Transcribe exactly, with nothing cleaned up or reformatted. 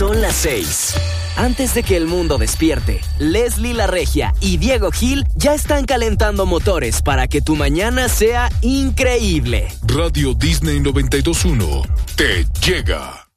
Son las seis. Antes de que el mundo despierte, Leslie La Regia y Diego Gil ya están calentando motores para que tu mañana sea increíble. Radio Disney noventa y dos punto uno te llega.